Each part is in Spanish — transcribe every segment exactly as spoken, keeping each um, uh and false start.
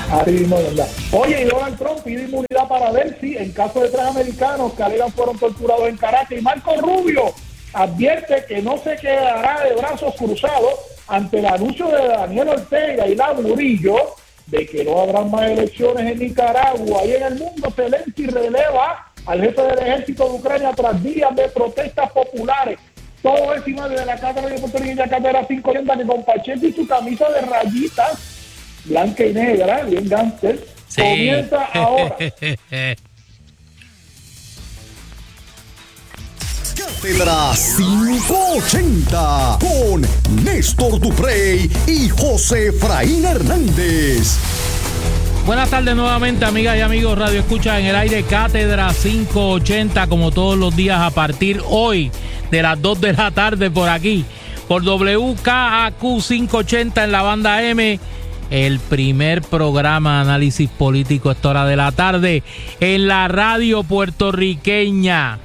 Así mismo, ¿verdad? Oye, y Donald Trump pide inmunidad para Delcy en caso de tres americanos que alegan fueron torturados en Caracas. Y Marco Rubio advierte que no se quedará de brazos cruzados ante el anuncio de Daniel Ortega y la Murillo de que no habrán más elecciones en Nicaragua. Y en el mundo, Zelensky releva al jefe del ejército de Ucrania tras días de protestas populares. Todo encima de la cátedra de puertorriqueña Cátedra cinco ochenta, que con Pacheco y su camisa de rayitas blanca y negra, bien gánster, sí. Comienza ahora. Cátedra cinco ochenta con Néstor Duprey y José Efraín Hernández. Buenas tardes nuevamente, amigas y amigos Radio Escucha en el aire. Cátedra cinco ochenta, como todos los días a partir hoy de las dos de la tarde por aquí, por W K A Q quinientos ochenta en la banda M. El primer programa de análisis político a esta hora de la tarde en la radio puertorriqueña.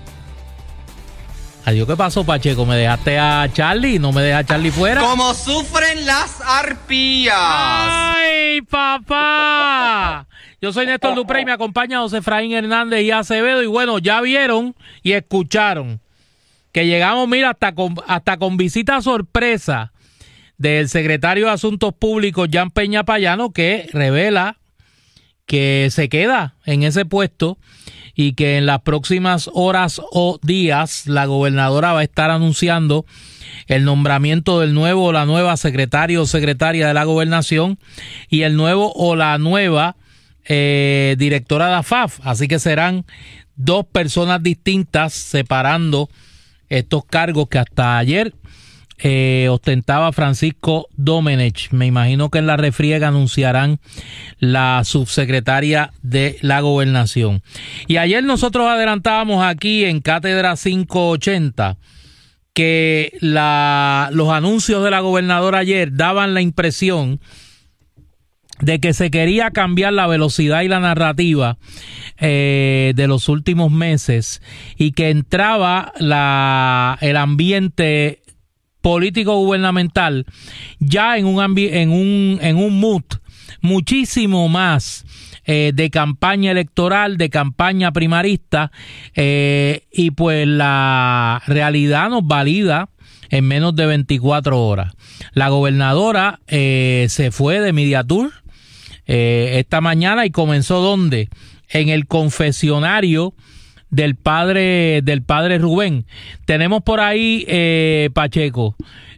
Adiós, ¿qué pasó, Pacheco? ¿Me dejaste a Charlie? ¿No me deja a Charlie fuera? Como sufren las arpías. ¡Ay, papá! Yo soy Néstor Duprey y me acompaña José Efraín Hernández y Acevedo. Y bueno, ya vieron y escucharon que llegamos, mira, hasta con, hasta con visita sorpresa del secretario de Asuntos Públicos, Jan Peña Payano, que revela que se queda en ese puesto y que en las próximas horas o días la gobernadora va a estar anunciando el nombramiento del nuevo o la nueva secretario o secretaria de la gobernación y el nuevo o la nueva eh, directora de A F A F. Así que serán dos personas distintas separando estos cargos que hasta ayer Eh, ostentaba Francisco Domenech. Me imagino que en la refriega anunciarán la subsecretaria de la gobernación. Y ayer nosotros adelantábamos aquí en Cátedra cinco ochenta que la, los anuncios de la gobernadora ayer daban la impresión de que se quería cambiar la velocidad y la narrativa eh, de los últimos meses y que entraba la, el ambiente político gubernamental ya en un ambi- en un en un mood muchísimo más eh, de campaña electoral, de campaña primarista, eh, y pues la realidad nos valida en menos de veinticuatro horas. La gobernadora eh, se fue de Media Tour eh, esta mañana y comenzó ¿dónde? En el confesionario del padre del padre Rubén. Tenemos por ahí, eh, Pacheco,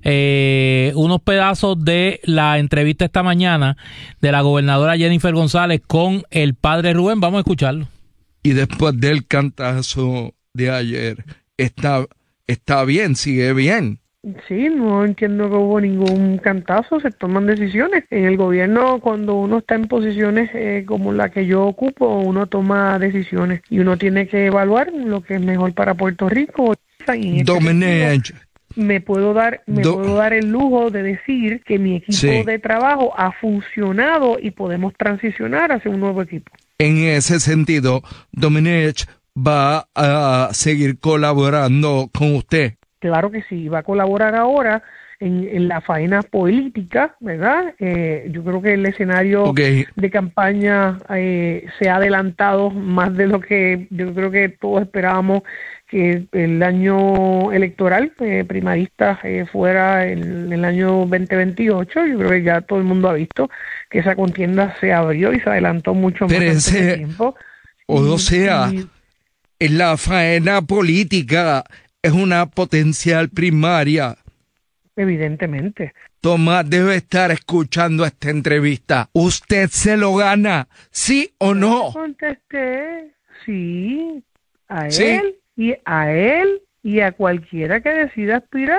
eh, unos pedazos de la entrevista esta mañana de la gobernadora Jennifer González con el padre Rubén. Vamos a escucharlo. Y después del cantazo de ayer, está, está bien, sigue bien. Sí, no entiendo que hubo ningún cantazo, se toman decisiones. En el gobierno, cuando uno está en posiciones eh, como la que yo ocupo, uno toma decisiones y uno tiene que evaluar lo que es mejor para Puerto Rico. Este Domenech. Me puedo dar, me Do- puedo dar el lujo de decir que mi equipo sí. de trabajo ha funcionado y podemos transicionar hacia un nuevo equipo. En ese sentido, Domenech va a seguir colaborando con usted. Claro que sí, va a colaborar ahora en, en la faena política, ¿verdad? Eh, yo creo que el escenario okay. de campaña eh, se ha adelantado más de lo que yo creo que todos esperábamos, que el año electoral eh, primarista eh, fuera en el año veinte veintiocho. Yo creo que ya todo el mundo ha visto que esa contienda se abrió y se adelantó mucho Pero más ese, en tiempo. O y, sea, y, en la faena política es una potencial primaria. Evidentemente. Tomás debe estar escuchando esta entrevista. ¿Usted se lo gana, sí o no? Yo contesté, sí, a ¿Sí? él y a él y a cualquiera que decida aspirar.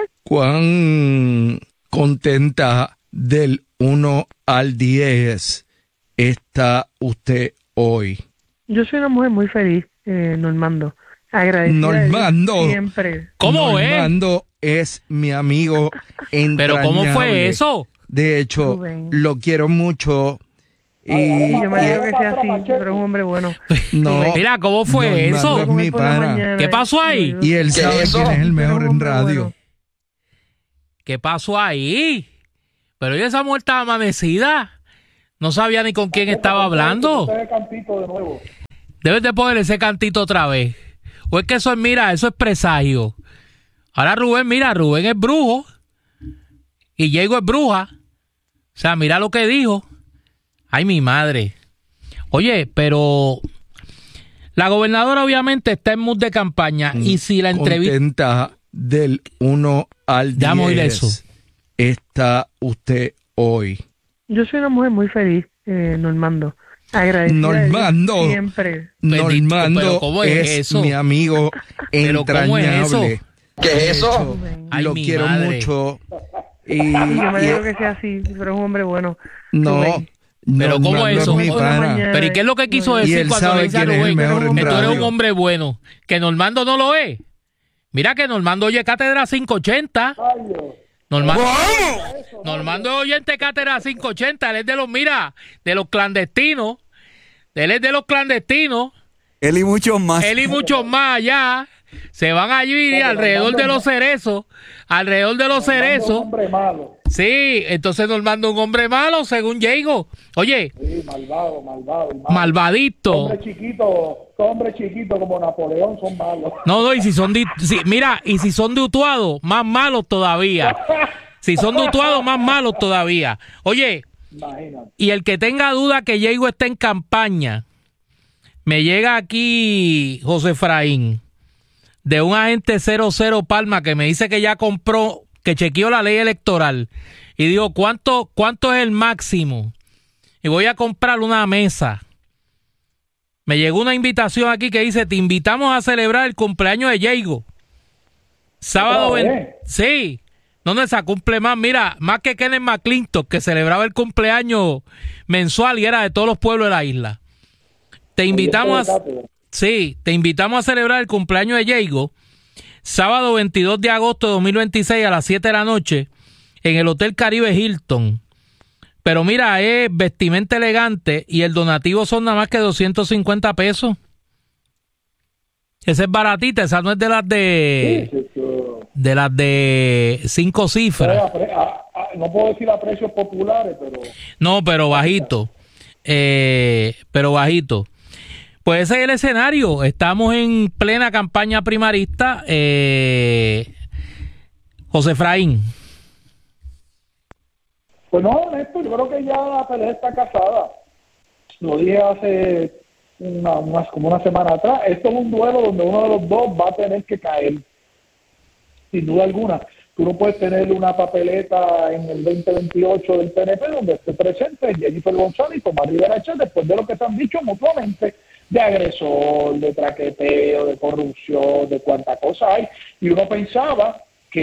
¿Cuán contenta del uno al diez está usted hoy? Yo soy una mujer muy feliz, eh, Normando. Agradecida Normando, siempre. ¿Cómo es? Normando es mi amigo entrañable. ¿Pero cómo fue eso? De hecho, Rubén. lo quiero mucho. Y yo me alegro que sea así, pero es un hombre bueno. No, mira, ¿cómo fue Normando eso? es mi pana. ¿Qué pasó ahí? Y él sabe quién es el mejor en radio. ¿Qué pasó ahí? Pero ella esa mujer está amanecida. No sabía ni con quién estaba hablando. Debes de poner ese cantito otra vez. O es que eso es, mira, eso es presagio. Ahora Rubén, mira, Rubén es brujo. Y Diego es bruja. O sea, mira lo que dijo. Ay, mi madre. Oye, pero la gobernadora obviamente está en mood de campaña. Mm, y si la entrevista... Contenta del uno al diez está usted hoy. Yo soy una mujer muy feliz, eh, Normando. Agradecida Normando, siempre. Normando ¿cómo es, es eso? Mi amigo entrañable. ¿Cómo es eso? ¿Qué es eso? Ay, lo quiero madre. mucho. Y, yo me y, digo que sea así, pero es un hombre bueno. No, pero ¿cómo es eso? Es mi pana. Pero ¿y qué es lo que quiso decir cuando le dice a Rubén que tú eres un hombre bueno? Que Normando no lo es. Mira que Normando oye Cátedra quinientos ochenta. Normando, Normando es oyente Cátedra quinientos ochenta. Él es de los, mira, de los clandestinos. Él es de los clandestinos. Él y muchos más. Él y muchos más allá. Se van allí alrededor de los cerezos. Alrededor de los cerezos. Sí, entonces Normando un hombre malo, según Diego. Oye. Sí, malvado, malvado, malvado. Malvadito. Hombre chiquito, hombre chiquito como Napoleón son malos. No, no, y si son de, si, mira, y si son de Utuado, más malos todavía. Si son de Utuado, más malos todavía. Oye, imagínate. Y el que tenga duda que Diego está en campaña, me llega aquí José Efraín, de un agente cero cero Palma, que me dice que ya compró, que chequeó la ley electoral y dijo, ¿cuánto, cuánto es el máximo? Y voy a comprar una mesa. Me llegó una invitación aquí que dice, te invitamos a celebrar el cumpleaños de Diego. Sábado veinte. Sí. ¿Dónde se cumple más? Mira, más que Kenneth McClintock, que celebraba el cumpleaños mensual y era de todos los pueblos de la isla. Te invitamos a... Sí, te invitamos a celebrar el cumpleaños de Diego, sábado veintidós de agosto de dos mil veintiséis a las siete de la noche en el Hotel Caribe Hilton. Pero mira, es vestimenta elegante y el donativo son nada más que doscientos cincuenta pesos. Esa es baratita, esa no es de las de... Sí, sí, sí. De las de cinco cifras. No puedo decir a precios populares, pero... No, pero bajito. Eh, pero bajito. Pues ese es el escenario. Estamos en plena campaña primarista. Eh, José Efraín. Pues no, Néstor, yo creo que ya la pelea está casada. Lo dije hace una, una, como una semana atrás. Esto es un duelo donde uno de los dos va a tener que caer. Sin duda alguna. Tú no puedes tener una papeleta en el veinte veintiocho del P N P donde esté presente Jennifer González y Tomás Rivera Chat después de lo que se han dicho mutuamente de agresor, de traqueteo, de corrupción, de cuánta cosa hay. Y uno pensaba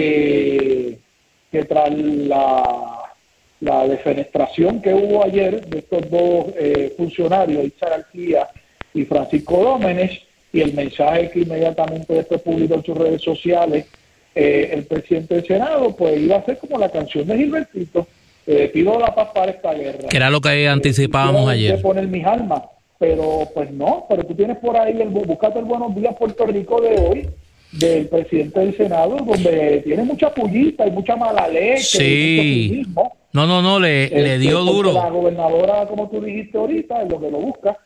que, que tras la, la defenestración que hubo ayer de estos dos eh, funcionarios, Itza García y Francisco Dómenes, y el mensaje que inmediatamente después publicó en sus redes sociales eh, el presidente del Senado, pues iba a ser como la canción de Gilbertito, eh, pido la paz para esta guerra. Que era lo que anticipábamos eh, ayer. De poner mis almas. Pero pues no, pero tú tienes por ahí, el buscate el Buenos Días Puerto Rico de hoy, del presidente del Senado, donde tiene mucha pullita y mucha mala leche. Sí. No, no, no, le, este, le dio duro. La gobernadora, como tú dijiste ahorita, es lo que lo busca,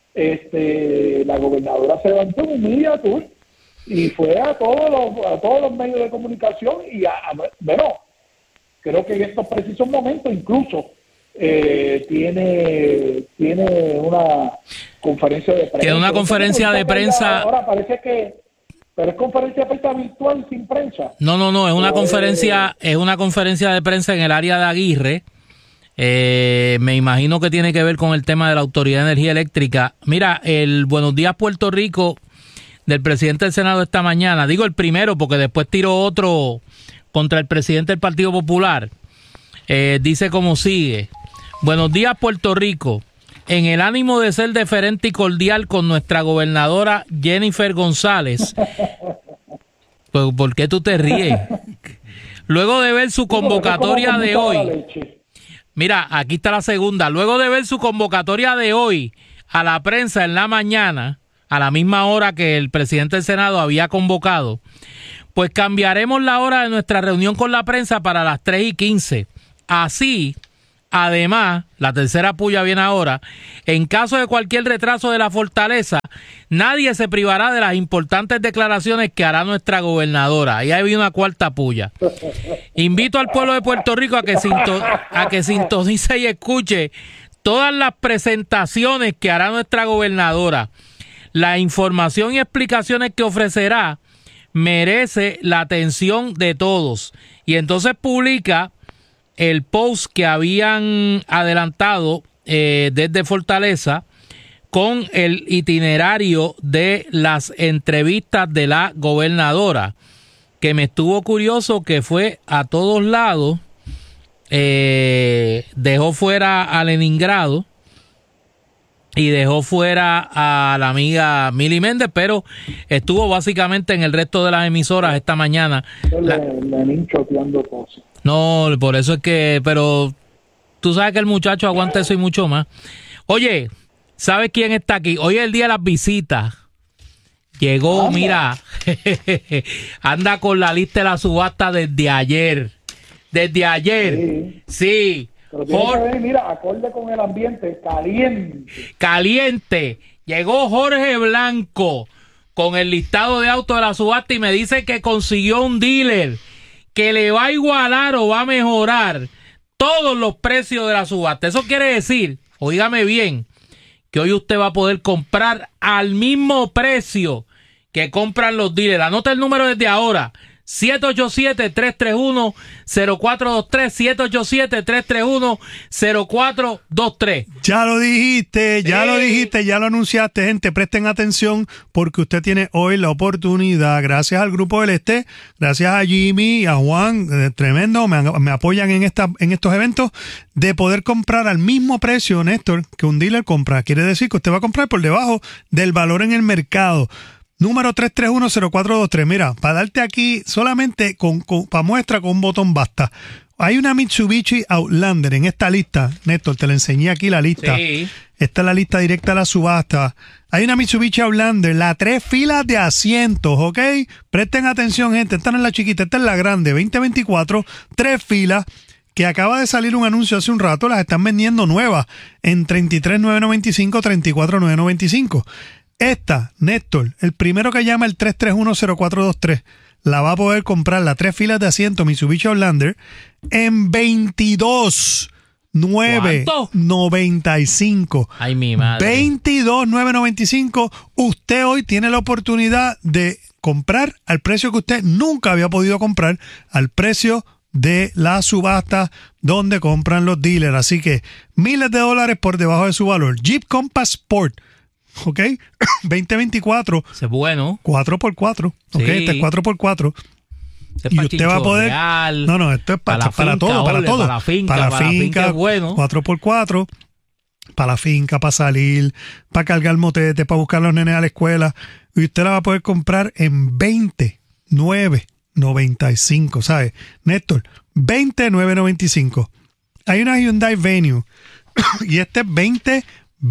este, la gobernadora se levantó en un media tour y fue a todos los, a todos los medios de comunicación y a, a bueno, creo que en estos precisos momentos incluso Eh, tiene tiene una conferencia de prensa. Tiene una conferencia de prensa. Ahora parece que, pero es conferencia de prensa virtual sin prensa. No, no, no, es una o conferencia, es... es una conferencia de prensa en el área de Aguirre. Eh, me imagino que tiene que ver con el tema de la Autoridad de Energía Eléctrica. Mira, el Buenos Días Puerto Rico del presidente del Senado esta mañana, digo el primero porque después tiró otro contra el presidente del Partido Popular. Eh, dice como sigue: buenos días Puerto Rico, en el ánimo de ser deferente y cordial con nuestra gobernadora Jennifer González. Pues, ¿por qué tú te ríes? Luego de ver su convocatoria de hoy, mira, aquí está la segunda, luego de ver su convocatoria de hoy a la prensa en la mañana, a la misma hora que el presidente del Senado había convocado, pues cambiaremos la hora de nuestra reunión con la prensa para las tres y quince. Así, además, la tercera puya viene ahora, en caso de cualquier retraso de la fortaleza, nadie se privará de las importantes declaraciones que hará nuestra gobernadora. Y ahí viene una cuarta puya. Invito al pueblo de Puerto Rico a que, sinto, a que sintonice y escuche todas las presentaciones que hará nuestra gobernadora. La información y explicaciones que ofrecerá merece la atención de todos. Y entonces publica el post que habían adelantado eh, desde Fortaleza con el itinerario de las entrevistas de la gobernadora, que me estuvo curioso que fue a todos lados. Eh, dejó fuera a Leningrado y dejó fuera a la amiga Mili Méndez, pero estuvo básicamente en el resto de las emisoras esta mañana. La... Lenin choteando cosas. No, por eso es que, pero tú sabes que el muchacho aguanta eso y mucho más. Oye, ¿sabes quién está aquí? Hoy es el día de las visitas. Llegó, anda. Mira, anda con la lista de la subasta desde ayer. Desde ayer, sí. sí. Pero tiene Jorge, que ver, mira, acorde con el ambiente, caliente. Caliente. Llegó Jorge Blanco con el listado de autos de la subasta y me dice que consiguió un dealer que le va a igualar o va a mejorar todos los precios de la subasta. Eso quiere decir, óigame bien, que hoy usted va a poder comprar al mismo precio que compran los dealers. Anota el número desde ahora. siete ocho siete, tres tres uno, cero cuatro dos tres, siete ocho siete, tres tres uno, cero cuatro dos tres. Ya lo dijiste, ya sí. lo dijiste, ya lo anunciaste, gente, presten atención porque usted tiene hoy la oportunidad, gracias al Grupo del Este, gracias a Jimmy y a Juan, eh, tremendo, me, me apoyan en, esta, en estos eventos, de poder comprar al mismo precio, Néstor, que un dealer compra. Quiere decir que usted va a comprar por debajo del valor en el mercado. Número tres tres uno, cero cuatro dos tres. Mira, para darte aquí solamente con, con para muestra con un botón basta. Hay una Mitsubishi Outlander en esta lista. Néstor, te la enseñé aquí la lista. Sí. Esta es la lista directa de la subasta. Hay una Mitsubishi Outlander, la tres filas de asientos, ¿ok? Presten atención, gente. Esta no es la chiquita, esta es la grande. veinte veinticuatro, tres filas. Que acaba de salir un anuncio hace un rato. Las están vendiendo nuevas en treinta y tres mil novecientos noventa y cinco, treinta y cuatro mil novecientos noventa y cinco. Esta, Néstor, el primero que llama el tres tres uno, cero cuatro dos tres, la va a poder comprar, la tres filas de asiento Mitsubishi Outlander, en veintidós mil novecientos noventa y cinco. Ay, mi madre. veintidós mil novecientos noventa y cinco. Usted hoy tiene la oportunidad de comprar al precio que usted nunca había podido comprar, al precio de la subasta donde compran los dealers. Así que miles de dólares por debajo de su valor. Jeep Compass Sport. Ok, veinte veinticuatro. Es bueno. cuatro por cuatro. Ok, sí. Este es cuatro por cuatro. Este y usted va a poder. Real, no, no, esto es para, para, para todo, para ole, todo. Para la finca, para la para finca, finca es bueno. cuatro por cuatro. Para la finca, para salir, para cargar motete, para buscar a los nenes a la escuela. Y usted la va a poder comprar en veinte mil novecientos noventa y cinco, ¿sabes? Néstor, veinte mil novecientos noventa y cinco. Hay una Hyundai Venue y este es veinte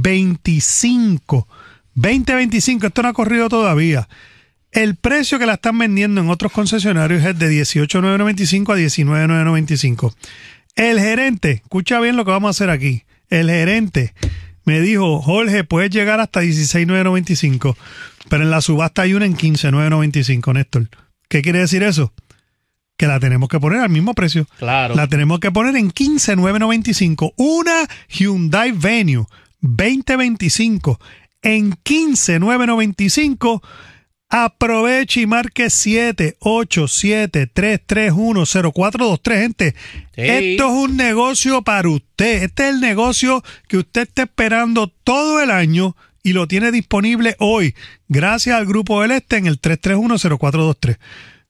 veinticinco. veinte veinticinco, esto no ha corrido todavía. El precio que la están vendiendo en otros concesionarios es de dieciocho mil novecientos noventa y cinco a diecinueve mil novecientos noventa y cinco. El gerente, escucha bien lo que vamos a hacer aquí. El gerente me dijo, Jorge, puedes llegar hasta dieciséis mil novecientos noventa y cinco, pero en la subasta hay una en quince mil novecientos noventa y cinco, Néstor. ¿Qué quiere decir eso? Que la tenemos que poner al mismo precio. Claro. La tenemos que poner en quince mil novecientos noventa y cinco. Una Hyundai Venue veinte veinticinco en quince mil novecientos noventa y cinco. Aproveche y marque siete ocho siete, tres tres uno, cero cuatro dos tres, gente. Sí. Esto es un negocio para usted. Este es el negocio que usted está esperando todo el año y lo tiene disponible hoy gracias al Grupo del Este en el tres tres uno, cero cuatro dos tres.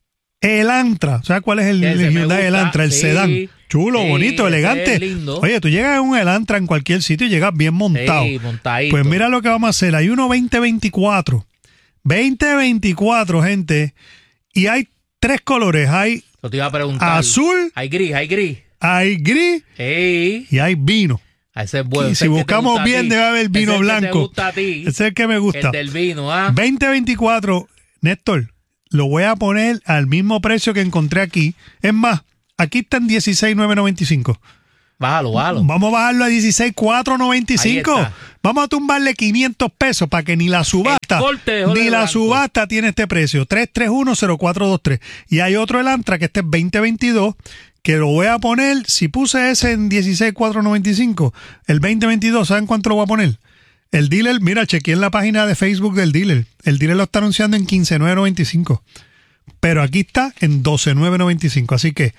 El Antra, ¿sabes cuál es el, el Hyundai Elantra? El sí, sedán. Chulo, sí, bonito, elegante. Oye, tú llegas en un Elantra en cualquier sitio y llegas bien montado. Sí, montadito. Pues mira lo que vamos a hacer. Hay uno veinte veinticuatro. veinte veinticuatro, gente. Y hay tres colores. Hay lo te iba a preguntar. Azul. Hay gris, hay gris. Hay gris. Sí. Y hay vino. Ese es bueno. Y si buscamos bien, debe haber vino ese blanco. Ese te gusta a ti. Ese es el que me gusta. El del vino, ¿ah? veinte veinticuatro, Néstor. Lo voy a poner al mismo precio que encontré aquí. Es más, aquí están dieciséis mil novecientos noventa y cinco. Bájalo, bájalo. Vamos a bajarlo a dieciséis mil cuatrocientos noventa y cinco. Vamos a tumbarle quinientos pesos para que ni la subasta, ni la blanco. subasta tiene este precio. tres tres uno cero cuatro dos tres. Y hay otro Elantra que este es veinte veintidós, que lo voy a poner, si puse ese en dieciséis mil cuatrocientos noventa y cinco, el veinte veintidós, ¿saben cuánto lo voy a poner? El dealer, mira, chequeé en la página de Facebook del dealer. El dealer lo está anunciando en quince mil novecientos noventa y cinco. Pero aquí está en doce mil novecientos noventa y cinco. Así que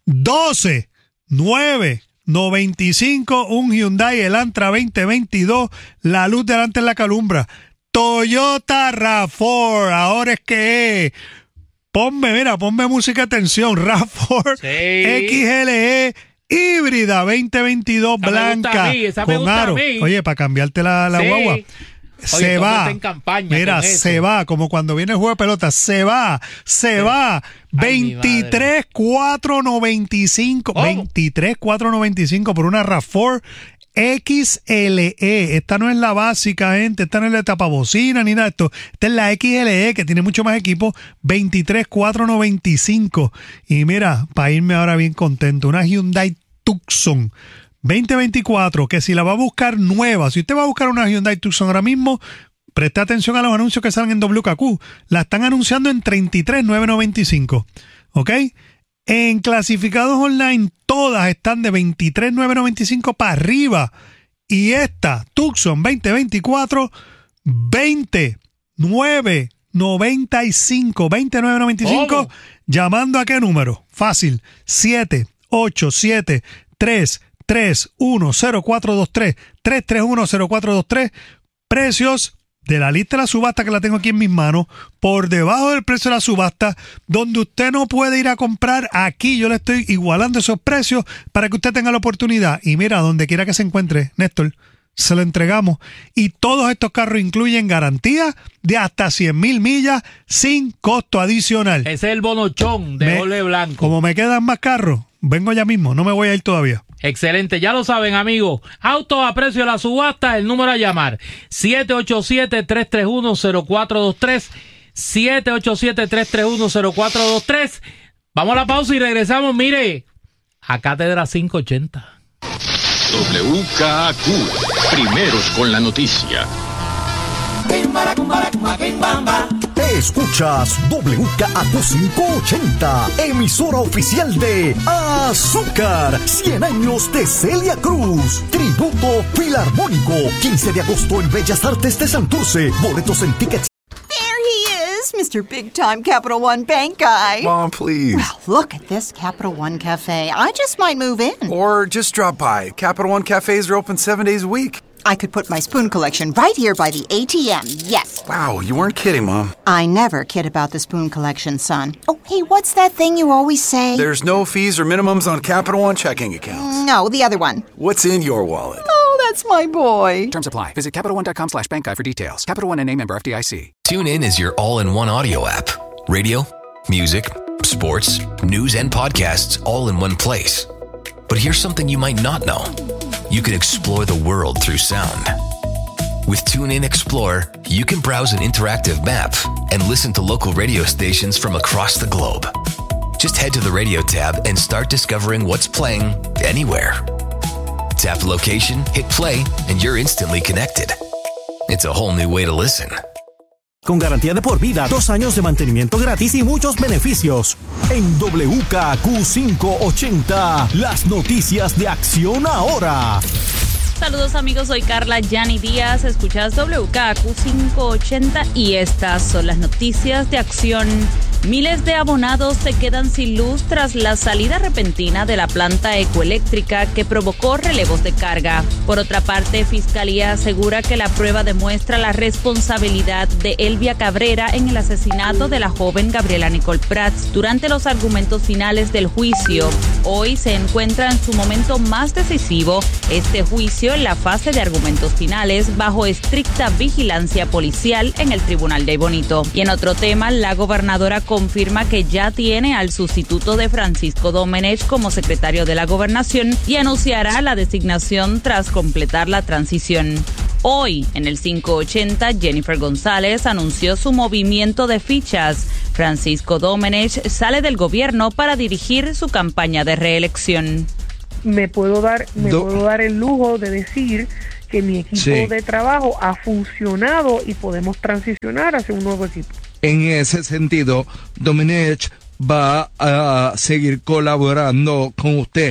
doce mil novecientos noventa y cinco, un Hyundai Elantra veinte veintidós, la luz delante en la calumbra. Toyota RAV cuatro, ahora es que es. Ponme, mira, ponme música de tensión. RAV cuatro sí. X L E híbrida veinte veintidós, esa blanca mí, con aro. Oye, para cambiarte la, la sí. guagua. Se Oye, va, en campaña mira, se va, como cuando viene el juego de pelota, se va, se sí. va, veintitrés mil cuatrocientos noventa y cinco, oh. veintitrés mil cuatrocientos noventa y cinco por una RAV cuatro X L E. Esta no es la básica, gente, esta no es la tapabocina ni nada de esto, esta es la X L E que tiene mucho más equipo, veintitrés mil cuatrocientos noventa y cinco. Y mira, para irme ahora bien contento, una Hyundai Tucson veinte veinticuatro, que si la va a buscar nueva, si usted va a buscar una Hyundai Tucson ahora mismo, preste atención a los anuncios que salen en W K Q. La están anunciando en treinta y tres mil novecientos noventa y cinco. ¿Ok? En clasificados online, todas están de veintitrés mil novecientos noventa y cinco para arriba. Y esta, Tucson veinte veinticuatro, veinte mil novecientos noventa y cinco. veinte mil novecientos noventa y cinco. Oh. ¿Llamando a qué número? Fácil. siete ocho siete tres tres uno cero cuatro dos tres, tres tres uno cero cuatro dos tres. Precios de la lista de la subasta que la tengo aquí en mis manos, por debajo del precio de la subasta, donde usted no puede ir a comprar. Aquí yo le estoy igualando esos precios para que usted tenga la oportunidad. Y mira, donde quiera que se encuentre, Néstor, se lo entregamos. Y todos estos carros incluyen garantía de hasta cien mil millas sin costo adicional. Ese es el bonochón de me, Ole Blanco. Como me quedan más carros, vengo ya mismo, no me voy a ir todavía. Excelente, ya lo saben, amigos. Autos a precio de la subasta, el número a llamar, siete ocho siete, tres tres uno, cero cuatro dos tres, siete ocho siete, tres tres uno, cero cuatro dos tres. Vamos a la pausa y regresamos, mire, a Cátedra quinientos ochenta. W K Q, primeros con la noticia. Escuchas W K Q quinientos ochenta, emisora oficial de Azúcar, cien años de Celia Cruz, tributo filarmónico, quince de agosto en Bellas Artes de Santurce, boletos en tickets. Mister Big Time Capital One Bank guy. Mom, please. Well, look at this Capital One Cafe. I just might move in. Or just drop by. Capital One Cafes are open seven days a week. I could put my spoon collection right here by the A T M, yes. Wow, you weren't kidding, Mom. I never kid about the spoon collection, son. Oh, hey, what's that thing you always say? There's no fees or minimums on Capital One checking accounts. No, the other one. What's in your wallet? Oh, that's my boy. Terms apply. Visit CapitalOne.com slash bank guy for details. Capital One N A member F D I C. TuneIn is your all-in-one audio app. Radio, music, sports, news, and podcasts all in one place. But here's something you might not know. You can explore the world through sound. With TuneIn Explorer, you can browse an interactive map and listen to local radio stations from across the globe. Just head to the radio tab and start discovering what's playing anywhere. Tap location, hit play, and you're instantly connected. It's a whole new way to listen. Con garantía de por vida, dos años de mantenimiento gratis y muchos beneficios. En W K Q quinientos ochenta, las noticias de Acción Ahora. Saludos amigos, soy Carla Yani Díaz, escuchas W K Q quinientos ochenta y estas son las noticias de Acción. Miles de abonados se quedan sin luz tras la salida repentina de la planta ecoeléctrica que provocó relevos de carga. Por otra parte, Fiscalía asegura que la prueba demuestra la responsabilidad de Elvia Cabrera en el asesinato de la joven Gabriela Nicole Prats durante los argumentos finales del juicio. Hoy se encuentra en su momento más decisivo este juicio en la fase de argumentos finales bajo estricta vigilancia policial en el Tribunal de Bonito. Y en otro tema, la gobernadora confirma que ya tiene al sustituto de Francisco Domenech como secretario de la Gobernación y anunciará la designación tras completar la transición. Hoy, en el quinientos ochenta, Jennifer González anunció su movimiento de fichas. Francisco Domenech sale del gobierno para dirigir su campaña de reelección. me puedo dar me Do- puedo dar el lujo de decir que mi equipo Sí. de trabajo ha funcionado y podemos transicionar hacia un nuevo equipo. En ese sentido, Domenech va a seguir colaborando con usted.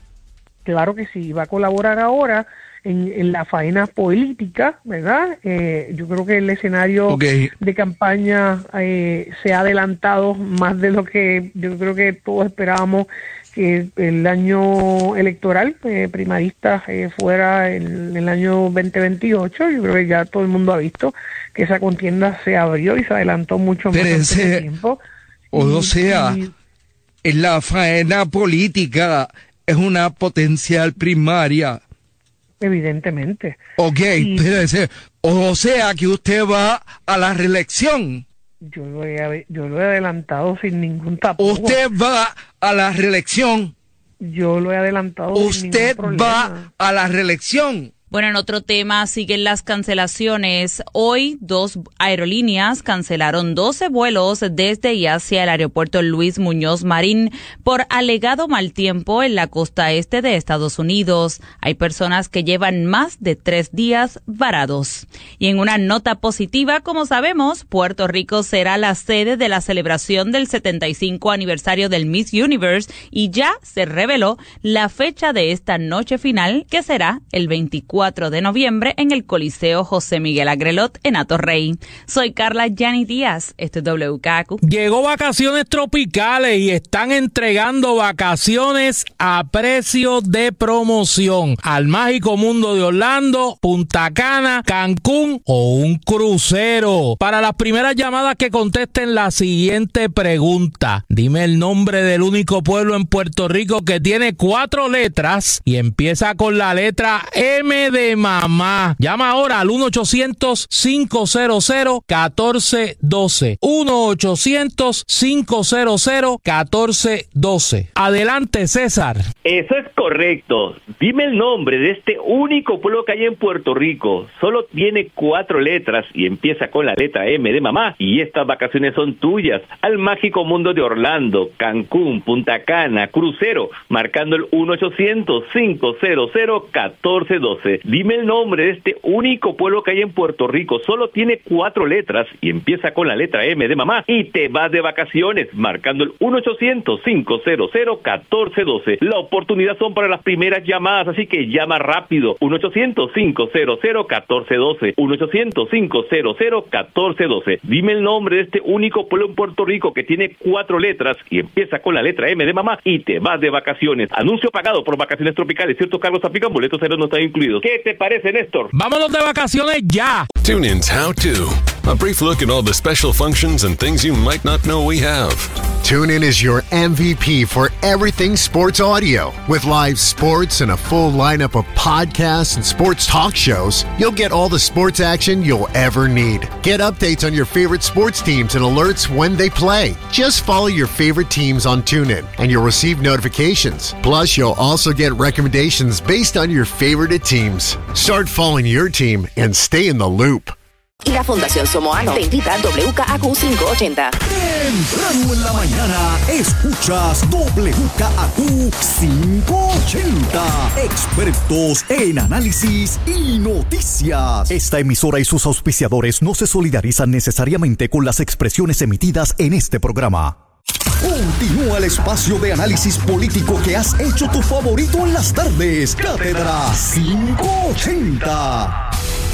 Claro que sí, va a colaborar ahora en, en la faena política, ¿verdad? Eh, yo creo que el escenario Okay. de campaña eh, se ha adelantado más de lo que yo creo que todos esperábamos que el año electoral eh, primarista eh, fuera en el año veinte veintiocho. Yo creo que ya todo el mundo ha visto que esa contienda se abrió y se adelantó mucho más Pero antes de ese- tiempo. O Y- sea, y- en la faena política es una potencial primaria. evidentemente. Ok, Y- espérese. O sea que usted va a la reelección. Yo lo he, yo lo he adelantado sin ningún tapujo. Usted va a la reelección. Yo lo he adelantado sin Usted ningún va problema. a la reelección. Bueno, en otro tema siguen las cancelaciones. Hoy dos aerolíneas cancelaron doce vuelos desde y hacia el aeropuerto Luis Muñoz Marín por alegado mal tiempo en la costa este de Estados Unidos. Hay personas que llevan más de tres días varados. Y en una nota positiva, como sabemos, Puerto Rico será la sede de la celebración del setenta y cinco aniversario del Miss Universe y ya se reveló la fecha de esta noche final, que será el veinticuatro de noviembre en el Coliseo José Miguel Agrelot en Atorrey. Soy Carla Yanni Díaz, esto es W K A Q. Llegó Vacaciones Tropicales y están entregando vacaciones a precio de promoción al mágico mundo de Orlando, Punta Cana, Cancún o un crucero. Para las primeras llamadas que contesten la siguiente pregunta: dime el nombre del único pueblo en Puerto Rico que tiene cuatro letras y empieza con la letra M de mamá. Llama ahora al uno ochocientos, cinco cero cero, uno cuatro uno dos. uno ochocientos, cinco cero cero, uno cuatro uno dos. Adelante, César. Eso es correcto. Dime el nombre de este único pueblo que hay en Puerto Rico. Solo tiene cuatro letras y empieza con la letra M de mamá. Y estas vacaciones son tuyas. Al mágico mundo de Orlando, Cancún, Punta Cana, crucero, marcando el uno ochocientos, cinco cero cero, uno cuatro uno dos. Dime el nombre de este único pueblo que hay en Puerto Rico. Solo tiene cuatro letras y empieza con la letra M de mamá. Y te vas de vacaciones, marcando el uno ochocientos, cinco cero cero, uno cuatro uno dos. La oportunidad son para las primeras llamadas, así que llama rápido. uno ochocientos, cinco cero cero, uno cuatro uno dos. uno ochocientos, cinco cero cero, uno cuatro uno dos. Dime el nombre de este único pueblo en Puerto Rico que tiene cuatro letras y empieza con la letra M de mamá y te vas de vacaciones. Anuncio pagado por Vacaciones Tropicales. Ciertos cargos aplican, boletos aéreos no están incluidos. ¿Qué te parece, Néstor? Vámonos de vacaciones ya. TuneIn's How To. A brief look at all the special functions and things you might not know we have. TuneIn is your M V P for everything sports audio. With live sports and a full lineup of podcasts and sports talk shows, you'll get all the sports action you'll ever need. Get updates on your favorite sports teams and alerts when they play. Just follow your favorite teams on TuneIn and you'll receive notifications. Plus, you'll also get recommendations based on your favorite teams. Start following your team and stay in the loop. Y la Fundación Somoano te invita a W K A Q quinientos ochenta. Temprano en la mañana escuchas W K A Q quinientos ochenta. Expertos en análisis y noticias. Esta emisora y sus auspiciadores no se solidarizan necesariamente con las expresiones emitidas en este programa. Continúa el espacio de análisis político que has hecho tu favorito en las tardes. Cátedra quinientos ochenta.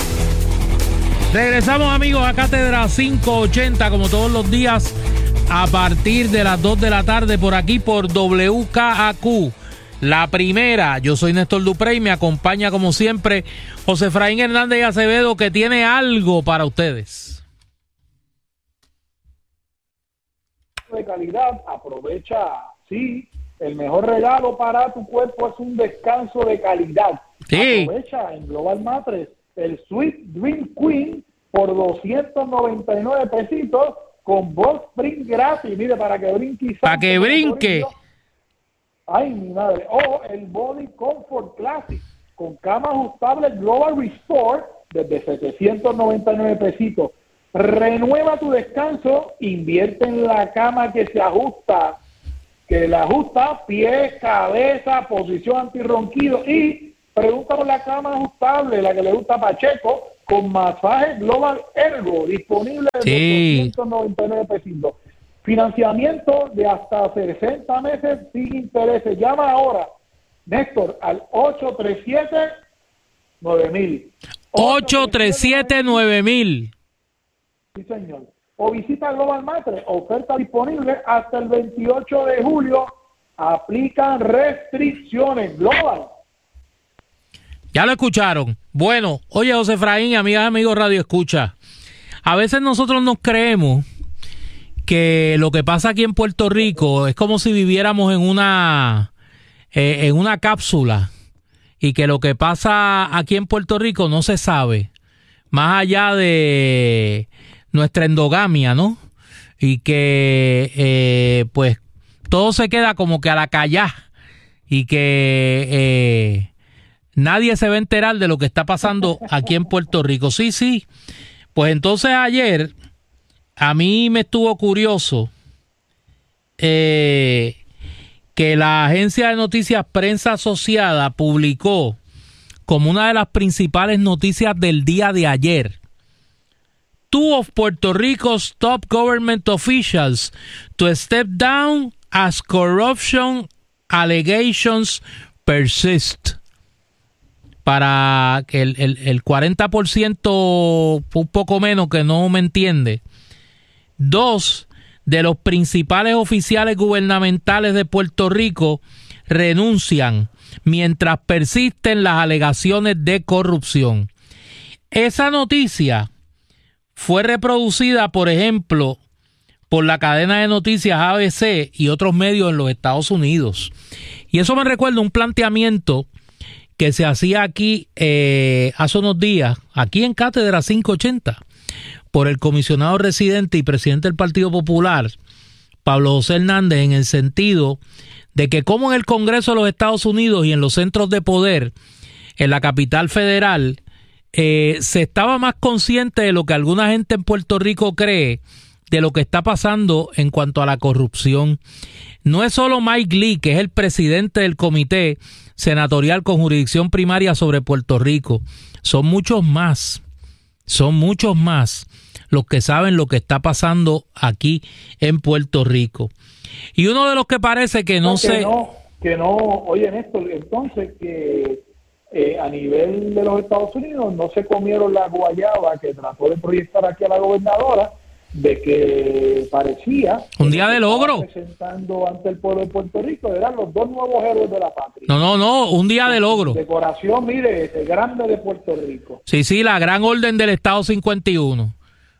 Regresamos, amigos, a Cátedra quinientos ochenta, como todos los días, a partir de las dos de la tarde, por aquí, por W K A Q. La primera, yo soy Néstor Duprey, me acompaña, como siempre, José Efraín Hernández y Acevedo, que tiene algo para ustedes. De calidad, aprovecha, sí, el mejor regalo para tu cuerpo es un descanso de calidad. Sí. Aprovecha en Global Mattress el Sweet Dream Queen por doscientos noventa y nueve pesitos con Box Spring gratis, mire, para que brinque. Para que brinque. Ay, mi madre. O el Body Comfort Classic con cama ajustable Global Restore desde setecientos noventa y nueve pesitos. Renueva tu descanso, invierte en la cama que se ajusta, que le ajusta pies, cabeza, posición antirronquido y pregunta por la cama ajustable, la que le gusta a Pacheco, con masaje Global Ergo, disponible de sí. doscientos noventa y nueve pesitos. Financiamiento de hasta sesenta meses sin intereses. Llama ahora, Néstor, al ocho tres siete nueve mil. ocho tres siete nueve mil. Sí, señor. O visita Global Matres, oferta disponible hasta el veintiocho de julio. Aplican restricciones. Global. Ya lo escucharon. Bueno, oye, José Efraín, amigas, amigos Radio Escucha, a veces nosotros nos creemos que lo que pasa aquí en Puerto Rico es como si viviéramos en una eh, en una cápsula y que lo que pasa aquí en Puerto Rico no se sabe, más allá de nuestra endogamia, ¿no? Y que eh, pues todo se queda como que a la callá y que eh, nadie se va a enterar de lo que está pasando aquí en Puerto Rico. Sí, sí. Pues entonces ayer a mí me estuvo curioso eh, que la agencia de noticias Prensa Asociada publicó como una de las principales noticias del día de ayer: Two of Puerto Rico's top government officials to step down as corruption allegations persist. Para que el, el, el cuarenta por ciento, un poco menos que no me entiende, dos de los principales oficiales gubernamentales de Puerto Rico renuncian mientras persisten las alegaciones de corrupción. Esa noticia fue reproducida, por ejemplo, por la cadena de noticias A B C y otros medios en los Estados Unidos. Y eso me recuerda un planteamiento que se hacía aquí eh, hace unos días, aquí en Cátedra quinientos ochenta, por el comisionado residente y presidente del Partido Popular, Pablo José Hernández, en el sentido de que como en el Congreso de los Estados Unidos y en los centros de poder, en la capital federal, eh, se estaba más consciente de lo que alguna gente en Puerto Rico cree de lo que está pasando en cuanto a la corrupción. No es solo Mike Lee, que es el presidente del comité senatorial con jurisdicción primaria sobre Puerto Rico. Son muchos más, son muchos más los que saben lo que está pasando aquí en Puerto Rico. Y uno de los que parece que no, no se... Que no, que no, oye Néstor, entonces que eh, a nivel de los Estados Unidos no se comieron la guayaba que trató de proyectar aquí a la gobernadora, de que parecía un día de logro presentando ante el pueblo de Puerto Rico eran los dos nuevos héroes de la patria. No, no, no, un día de logro. Decoración, mire, ese grande de Puerto Rico. Sí, sí, la gran orden del Estado cincuenta y uno.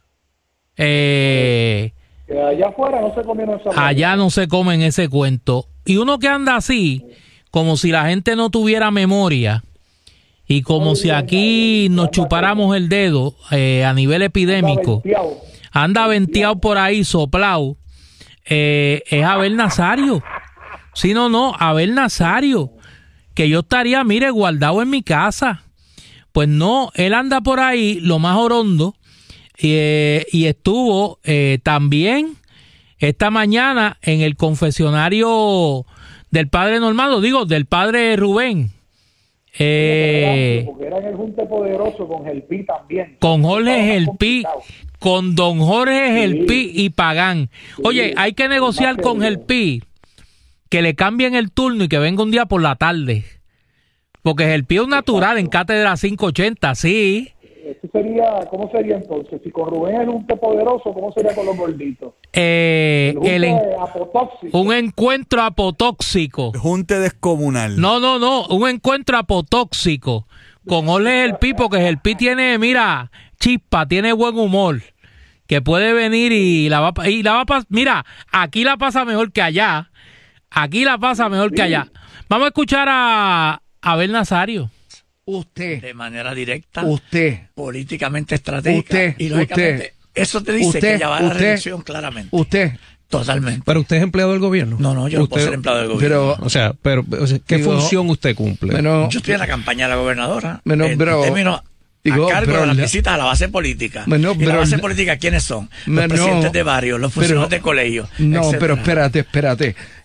Eh, que allá afuera no se comieron esa allá manera. No se comen ese cuento. Y uno que anda así, como si la gente no tuviera memoria y como no, si aquí no, nos chupáramos el dedo eh, a nivel epidémico. Anda venteado por ahí, soplado. Eh, es Abel Nazario. Sí, no, no, Abel Nazario. Que yo estaría, mire, guardado en mi casa. Pues no, él anda por ahí, lo más orondo. Eh, y estuvo eh, también esta mañana en el confesionario del padre Normando, digo, del padre Rubén. Eh, porque era en el Junte Poderoso con Gelpi también. Con Jorge Gelpi. Con don Jorge Gelpi sí. y Pagán. Oye, sí. hay que negociar con Gelpi que le cambien el turno y que venga un día por la tarde. Porque Gelpi es un natural en Cátedra quinientos ochenta, sí. Eso sería, ¿cómo sería entonces? Si con Rubén es el Junte Poderoso, ¿cómo sería con los gorditos? Eh, el en, un encuentro apotóxico. Junte descomunal. No, no, no, un encuentro apotóxico con Jorge Gelpi, porque Gelpi tiene, mira, chispa, tiene buen humor, que puede venir y la va y la va a mira, aquí la pasa mejor que allá. Aquí la pasa mejor sí. que allá. Vamos a escuchar a, a Abel Nazario. Usted. De manera directa. Usted. Políticamente estratégica. Usted. Y lógicamente, usted, eso te dice usted, que ya va a la usted, reelección claramente. Usted. Totalmente. Pero usted es empleado del gobierno. No, no, yo no usted, puedo ser empleado del gobierno. Pero, o sea, pero, o sea, ¿qué digo, función usted cumple? Bueno, yo estoy en la campaña de la gobernadora. Bueno, en pero, términos digo, a cargo pero, de las visitas a la base política. Bueno, y pero, la base política, ¿quiénes son? Los bueno, presidentes de barrios, los funcionarios pero, de colegio. No, etcétera. pero espérate, espérate.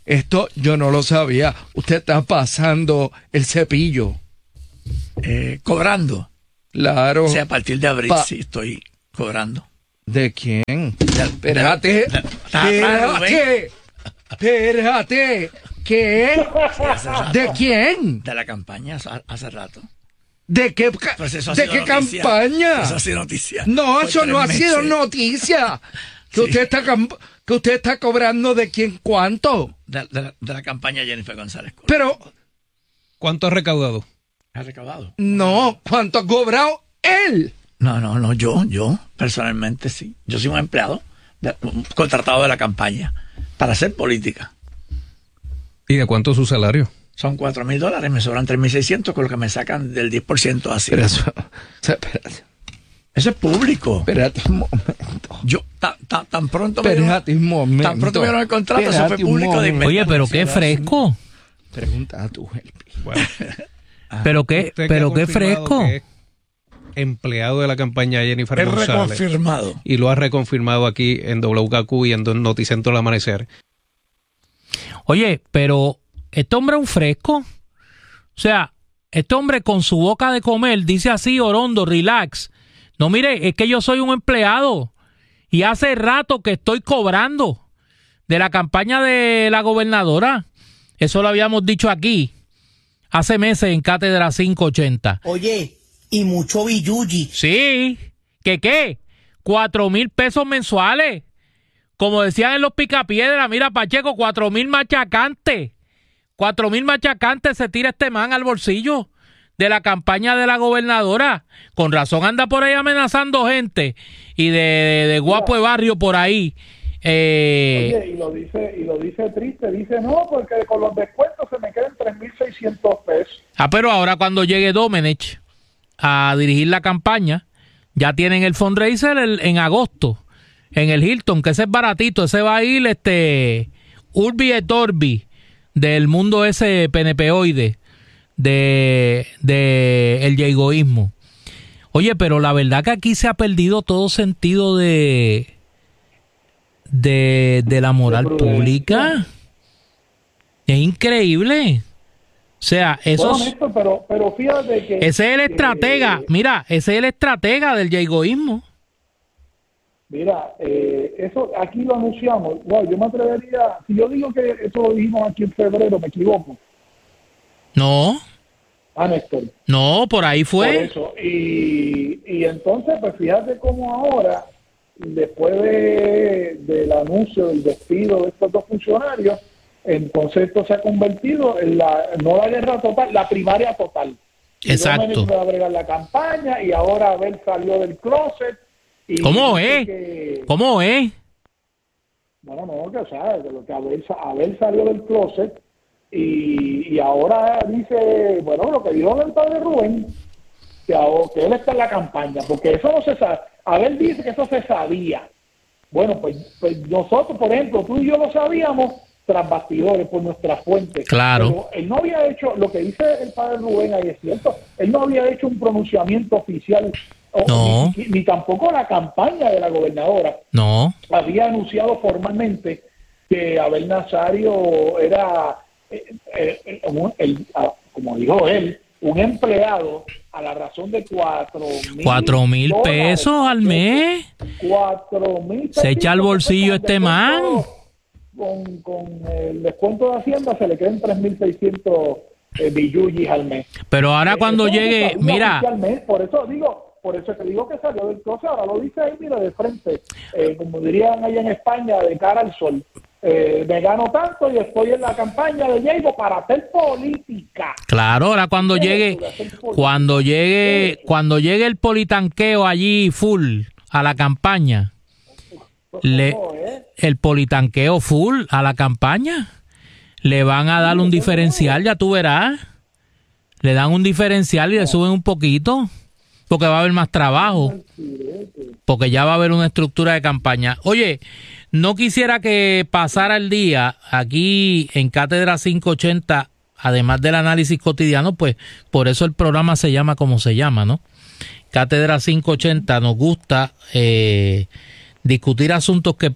Esto yo no lo sabía. Usted está pasando el cepillo. Eh, cobrando. Claro. O sea, a partir de abril Pa- sí estoy cobrando. ¿De quién? De- Espérate. de- de- Espérate. Espérate. ¿Qué? Sí, hace rato. ¿De quién? De la campaña hace- hace rato. ¿De qué, ca- Pues eso ha ¿de sido qué noticia. campaña? Eso ha sido noticia. No, Por eso no tres ha sido meses. noticia. Que, Sí. usted está, cam- que usted está cobrando de quién cuánto. De, de la, de la campaña Jennifer González. Pero, ¿Cuánto ha recaudado? ¿Ha recaudado? no, ¿cuánto ha cobrado él? No, no, no, yo, yo, personalmente sí. Yo soy un empleado, de- un contratado de la campaña para hacer política. ¿Y de cuánto es su salario? Son cuatro mil dólares, me sobran tres mil seiscientos con lo que me sacan del diez por ciento así. Pero eso, o sea, espérate, Eso es público. espérate un momento. Yo, ta- ta- tan pronto me dieron, Espérate un momento. tan pronto me dieron el contrato, eso Espérate fue un público de momento. Oye, pero qué fresco. Pregunta a tu help. Pero qué, Usted que pero ha qué confirmado fresco. que es empleado de la campaña Jennifer Es González. reconfirmado. Y lo ha reconfirmado aquí en W K Q y en Noticentro al Amanecer. Oye, pero este hombre es un fresco. O sea, este hombre con su boca de comer dice así, Orondo, relax. No, mire, es que yo soy un empleado y hace rato que estoy cobrando de la campaña de la gobernadora. Eso lo habíamos dicho aquí hace meses en Cátedra quinientos ochenta. Oye, y mucho billuyi. Sí, ¿qué qué? Cuatro mil pesos mensuales. Como decían en los Picapiedras, mira Pacheco, cuatro mil machacantes. Cuatro mil machacantes se tira este man al bolsillo de la campaña de la gobernadora. Con razón anda por ahí amenazando gente y de, de, de guapo de barrio por ahí. Eh, Oye, y lo dice y lo dice triste, dice no, porque con los descuentos se me quedan tres mil seiscientos pesos. ah, pero ahora cuando llegue Domenech a dirigir la campaña, ya tienen el fundraiser el- en agosto, en el Hilton, que ese es baratito, ese va a ir este Urbi et Orbi del mundo ese penepeoide de, de el yegoísmo. Oye, pero la verdad que aquí se ha perdido todo sentido de de, de la moral pública. Es increíble. O sea, esos, Bueno, Néstor, pero, pero fíjate que... ese es el que- estratega, mira, ese es el estratega del yegoísmo. Mira, eh, eso aquí lo anunciamos. Wow, yo me atrevería, si yo digo que eso lo dijimos aquí en febrero, me equivoco. No, Ah, Néstor. no, por ahí Por fue. eso. Y, y entonces, pues fíjate cómo ahora, después de, del anuncio del despido de estos dos funcionarios, el concepto se ha convertido en la, no la guerra total, la primaria total. Y Exacto. Domenech va a bregar la campaña y ahora Abel salió del closet. Y ¿Cómo dice es? que- ¿Cómo es? Bueno, no, que o sea, que lo que Abel, Abel salió del closet y, y ahora dice, bueno, lo que dijo el padre Rubén, que, ahora- que él está en la campaña, porque eso no se sabe. Abel dice que eso se sabía. Bueno, pues, pues nosotros, por ejemplo, tú y yo lo sabíamos tras bastidores, por nuestras fuentes. Claro. Pero él no había hecho, lo que dice el padre Rubén ahí es cierto, él no había hecho un pronunciamiento oficial, o- No. ni, ni tampoco la campaña de la gobernadora No. había anunciado formalmente que Abel Nazario era, eh, eh, eh, un- el- ah, como dijo él, un empleado a la razón de cuatro mil Cuatro mil pesos al mes. Cuatro mil Se echa al bolsillo este man. Con, con el descuento de Hacienda se le quedan tres mil seiscientos eh, billullis al mes. Pero ahora cuando Eso no se llegue, sabía mira, oficialmente, por eso digo, por eso te digo que salió del closet, ahora lo dice ahí, mira, de frente, eh, como dirían allá en España, de cara al sol. Eh, me gano tanto y estoy en la campaña de Diego para hacer política. claro, ahora cuando llegue, cuando llegue, cuando llegue el politanqueo allí full a la campaña, le, el politanqueo full a la campaña, le van a dar un diferencial, ya tú verás. Le dan un diferencial y le suben un poquito, porque va a haber más trabajo, porque ya va a haber una estructura de campaña. Oye, no quisiera que pasara el día aquí en Cátedra quinientos ochenta, además del análisis cotidiano, pues por eso el programa se llama como se llama, ¿no? Cátedra quinientos ochenta nos gusta eh, discutir asuntos que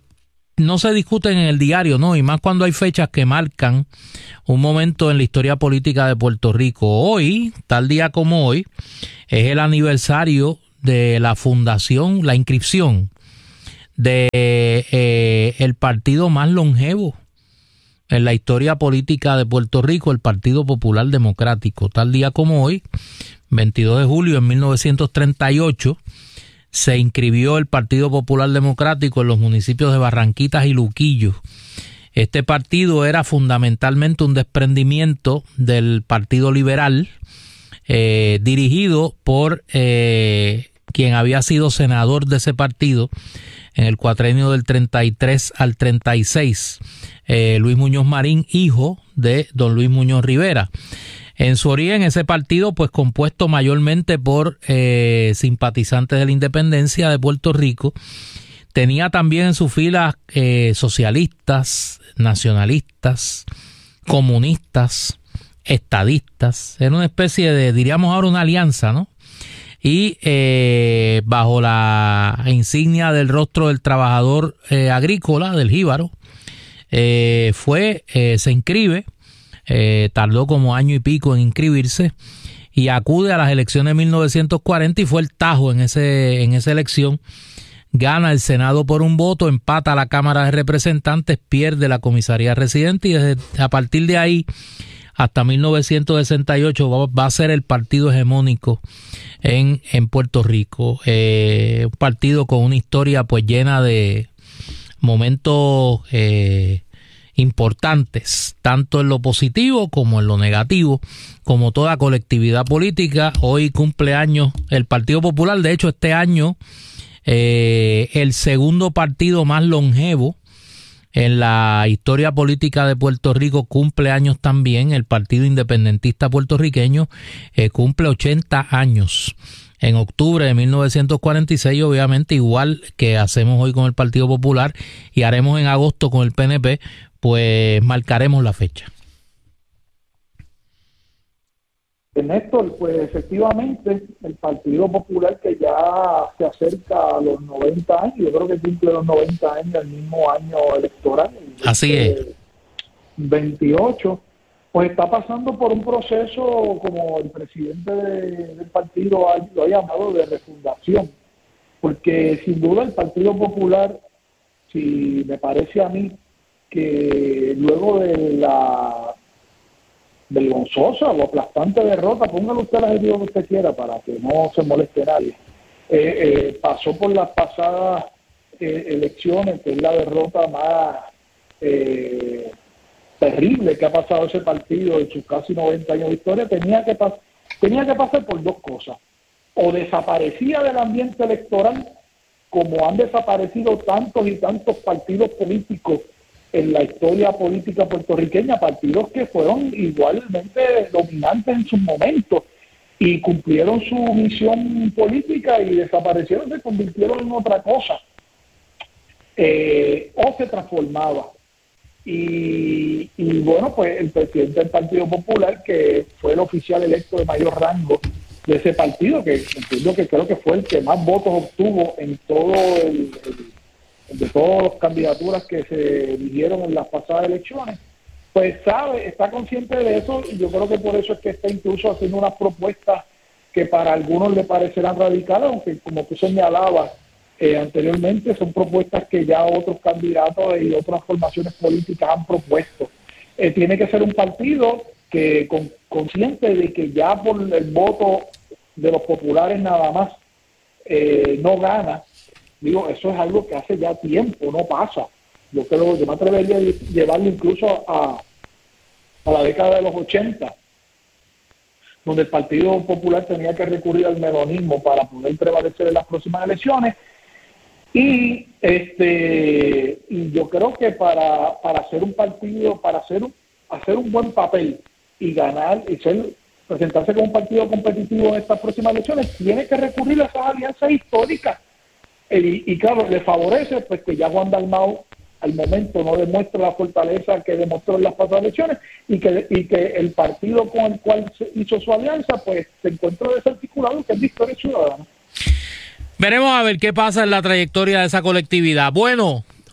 no se discuten en el diario, ¿no? Y más cuando hay fechas que marcan un momento en la historia política de Puerto Rico. Hoy, tal día como hoy, es el aniversario de la fundación, la inscripción de eh, el partido más longevo en la historia política de Puerto Rico, el Partido Popular Democrático. Tal día como hoy, veintidós de julio de mil novecientos treinta y ocho, se inscribió el Partido Popular Democrático en los municipios de Barranquitas y Luquillo. Este partido era fundamentalmente un desprendimiento del Partido Liberal, eh, dirigido por eh, quien había sido senador de ese partido en el cuatrienio del treinta y tres al treinta y seis, eh, Luis Muñoz Marín, hijo de don Luis Muñoz Rivera. En su origen, ese partido, pues compuesto mayormente por eh, simpatizantes de la independencia de Puerto Rico, tenía también en sus filas eh, socialistas, nacionalistas, comunistas, estadistas. Era una especie de, diríamos ahora, una alianza, ¿no? Y eh, bajo la insignia del rostro del trabajador eh, agrícola, del jíbaro, eh, fue, eh, se inscribe. Eh, tardó como año y pico en inscribirse y acude a las elecciones de mil novecientos cuarenta y fue el tajo en ese en esa elección. Gana el Senado por un voto, empata la Cámara de Representantes, pierde la comisaría residente y desde, a partir de ahí hasta mil novecientos sesenta y ocho va, va a ser el partido hegemónico en, en Puerto Rico. Eh, un partido con una historia pues llena de momentos eh, importantes, tanto en lo positivo como en lo negativo, como toda colectividad política. Hoy cumple años el Partido Popular, de hecho este año eh, el segundo partido más longevo en la historia política de Puerto Rico cumple años también. El Partido Independentista Puertorriqueño eh, cumple ochenta años en octubre de mil novecientos cuarenta y seis, obviamente igual que hacemos hoy con el Partido Popular y haremos en agosto con el P N P, pues marcaremos la fecha. Néstor, pues efectivamente el Partido Popular, que ya se acerca a los noventa años, yo creo que cumple los noventa años el mismo año electoral. Así es. veintiocho, pues está pasando por un proceso, como el presidente de, del partido ha, lo ha llamado, de refundación, porque sin duda el Partido Popular, si me parece a mí, que luego de la vergonzosa o aplastante derrota, póngale usted el adjetivo que usted quiera para que no se moleste nadie, eh, eh, pasó por las pasadas eh, elecciones, que es la derrota más eh, terrible que ha pasado ese partido en sus casi noventa años de historia, tenía que, pas- tenía que pasar por dos cosas: o desaparecía del ambiente electoral, como han desaparecido tantos y tantos partidos políticos en la historia política puertorriqueña, partidos que fueron igualmente dominantes en sus momentos y cumplieron su misión política y desaparecieron, se convirtieron en otra cosa, eh, o se transformaba. Y, y bueno, pues el presidente del Partido Popular, que fue el oficial electo de mayor rango de ese partido, que entiendo que creo que fue el que más votos obtuvo en todo el, el de todas las candidaturas que se eligieron en las pasadas elecciones, pues sabe, está consciente de eso, y yo creo que por eso es que está incluso haciendo unas propuestas que para algunos le parecerán radicales, aunque como tú señalabas eh, anteriormente, son propuestas que ya otros candidatos y otras formaciones políticas han propuesto. Eh, tiene que ser un partido que con, consciente de que ya por el voto de los populares nada más eh, no gana. Digo, eso es algo que hace ya tiempo, no pasa. Yo creo, yo me atrevería a llevarlo incluso a, a la década de los ochenta, donde el Partido Popular tenía que recurrir al melonismo para poder prevalecer en las próximas elecciones. Y este y yo creo que para, para hacer un partido, para hacer un, hacer un buen papel y ganar y ser, presentarse como un partido competitivo en estas próximas elecciones, tiene que recurrir a esas alianzas históricas. Y, y claro, le favorece pues que ya Juan Dalmau al momento no demuestra la fortaleza que demostró en las pasadas elecciones y que, y que el partido con el cual se hizo su alianza pues se encuentra desarticulado, que es Victoria Ciudadana. Veremos a ver qué pasa en la trayectoria de esa colectividad. Bueno,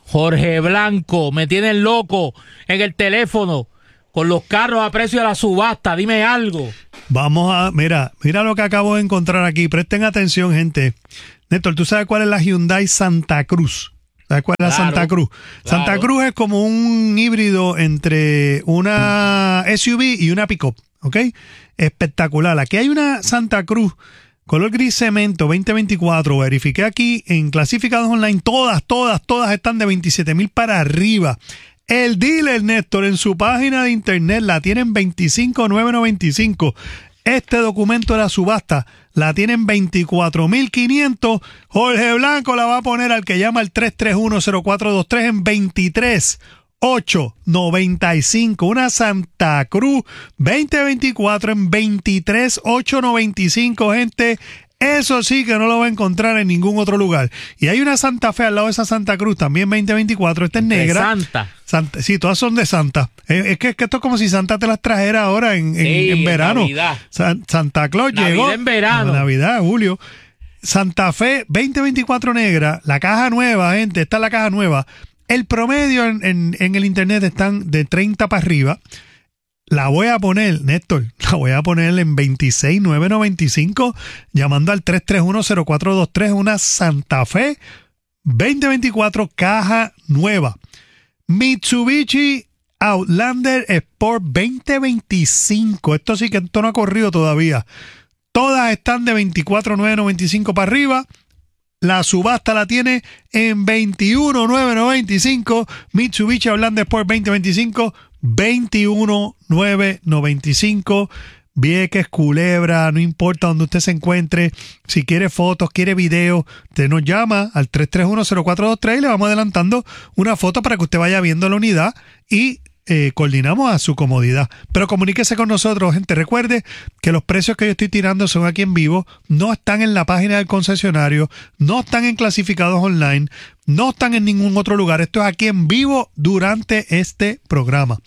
Jorge Blanco, me tienen loco en el teléfono con los carros a precio de la subasta. Dime algo. Vamos a, mira, mira lo que acabo de encontrar aquí. Presten atención, gente. Néstor, ¿tú sabes cuál es la Hyundai Santa Cruz? ¿Sabes cuál es la Claro, Santa Cruz? claro. Santa Cruz es como un híbrido entre una S U V y una pick-up, ¿ok? Espectacular. Aquí hay una Santa Cruz color gris cemento veinte veinticuatro. Verifiqué aquí en clasificados online. Todas, todas, todas están de veintisiete mil para arriba. El dealer, Néstor, en su página de internet la tienen veinticinco mil novecientos noventa y cinco. Este documento de la subasta la tienen veinticuatro mil quinientos. Jorge Blanco la va a poner al que llama al tres tres uno cero cuatro dos tres en veintitrés mil ochocientos noventa y cinco. Una Santa Cruz veinte veinticuatro en veintitrés mil ochocientos noventa y cinco, gente. Eso sí que no lo va a encontrar en ningún otro lugar. Y hay una Santa Fe al lado de esa Santa Cruz, también veinte veinticuatro. Esta es negra. De Santa. Santa. Sí, todas son de Santa. Es, es, que, es que esto es como si Santa te las trajera ahora en, en, Sí, en verano. Navidad. San, Santa Claus Navidad llegó. en verano. Navidad, julio. Santa Fe veinte veinticuatro negra. La caja nueva, gente. Esta es la caja nueva. El promedio en, en, en el internet están de treinta para arriba. La voy a poner, Néstor, la voy a poner en veintiséis mil novecientos noventa y cinco, llamando al tres tres uno cero cuatro dos tres, una Santa Fe veinte veinticuatro caja nueva. Mitsubishi Outlander Sport veinte veinticinco. Esto sí que esto no ha corrido todavía. Todas están de veinticuatro mil novecientos noventa y cinco para arriba. La subasta la tiene en veintiuno mil novecientos noventa y cinco. Mitsubishi Outlander Sport veinte veinticinco, veintiuno mil novecientos noventa y cinco. Vieques, Culebra, no importa donde usted se encuentre. Si quiere fotos, quiere videos, usted nos llama al tres tres uno cero cuatro dos tres y le vamos adelantando una foto para que usted vaya viendo la unidad y Eh, coordinamos a su comodidad. Pero comuníquese con nosotros, gente. Recuerde que los precios que yo estoy tirando son aquí en vivo, no están en la página del concesionario, no están en clasificados online, no están en ningún otro lugar. Esto es aquí en vivo durante este programa.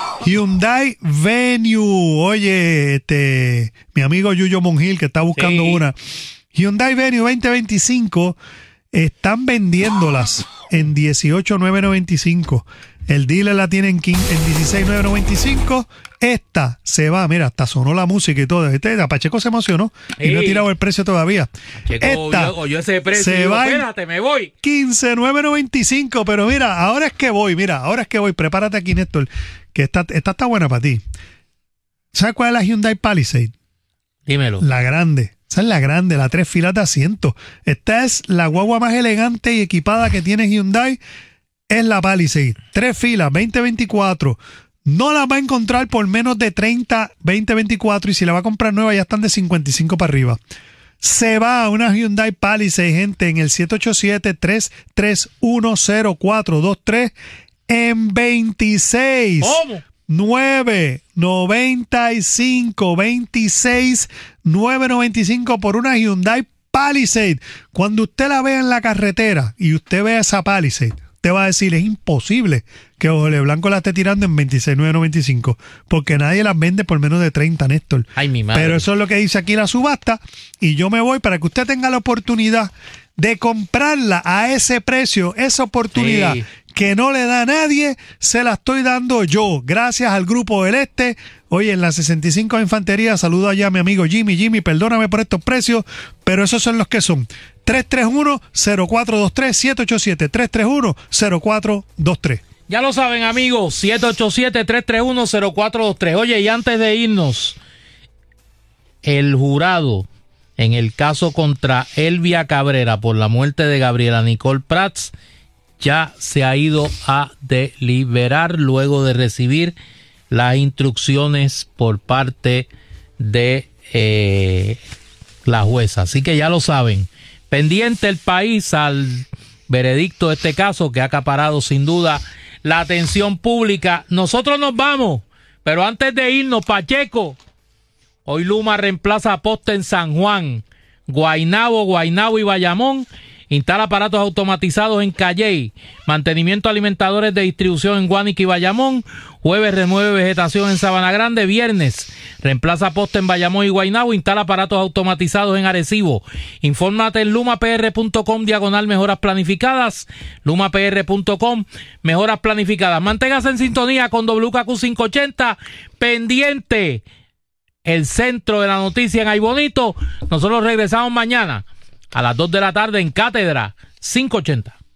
Hyundai Venue. Oye, este, mi amigo Yuyo Monjil que está buscando Sí. una. Hyundai Venue veinte veinticinco. Están vendiéndolas en dieciocho mil novecientos noventa y cinco. El dealer la tiene en, quince, en dieciséis mil novecientos noventa y cinco. Esta se va, mira, hasta sonó la música y todo. Este, Pacheco se emocionó y Sí. no ha tirado el precio todavía. Checo, Esta yo, yo ese precio, se digo, va en espérate, me voy. quince mil novecientos noventa y cinco. Pero mira, ahora es que voy, mira, ahora es que voy. Prepárate aquí, Néstor, que esta, esta está buena para ti. ¿Sabes cuál es la Hyundai Palisade? Dímelo. La grande. Esa es la grande, la tres filas de asiento. Esta es la guagua más elegante y equipada que tiene Hyundai. Es la Palisade. Tres filas, veinte veinticuatro. No la va a encontrar por menos de treinta, veinte veinticuatro. Y si la va a comprar nueva, ya están de cincuenta y cinco para arriba. Se va a una Hyundai Palisade, gente, en el siete ocho siete, tres tres uno cero cuatro dos tres en veintiséis. ¿Cómo? nueve noventa y cinco, veintiséis nueve noventa y cinco por una Hyundai Palisade. Cuando usted la vea en la carretera y usted vea esa Palisade, usted va a decir, es imposible que Jorge Blanco la esté tirando en veintiséis nueve noventa y cinco, porque nadie las vende por menos de treinta, Néstor. Ay, mi madre. Pero eso es lo que dice aquí la subasta, y yo me voy para que usted tenga la oportunidad de comprarla a ese precio, esa oportunidad Sí. que no le da a nadie, se la estoy dando yo, gracias al Grupo del Este. Oye, en la sesenta y cinco de Infantería, saludo allá a mi amigo Jimmy. Jimmy, perdóname por estos precios, pero esos son los que son. tres tres uno cero cuatro dos tres, siete ocho siete, tres tres uno cero cuatro dos tres. Ya lo saben, amigos, siete ocho siete, tres tres uno, cero cuatro dos tres. Oye, y antes de irnos, el jurado en el caso contra Elvia Cabrera por la muerte de Gabriela Nicole Prats ya se ha ido a deliberar luego de recibir las instrucciones por parte de eh, la jueza. Así que ya lo saben. Pendiente el país al veredicto de este caso que ha acaparado sin duda la atención pública. Nosotros nos vamos, pero antes de irnos, Pacheco, hoy Luma reemplaza a Poste en San Juan, Guaynabo, Guaynabo y Bayamón, Instala aparatos automatizados en Calley. Mantenimiento alimentadores de distribución en Guánica y Bayamón. Jueves remueve vegetación en Sabana Grande. Viernes reemplaza poste en Bayamón y Guaynabo. Instala aparatos automatizados en Arecibo. Infórmate en lumapr.com diagonal mejoras planificadas. lumapr.com mejoras planificadas. Manténgase en sintonía con W K Q quinientos ochenta. Pendiente el centro de la noticia en Ay Bonito. Nosotros regresamos mañana a las dos de la tarde en Cátedra quinientos ochenta.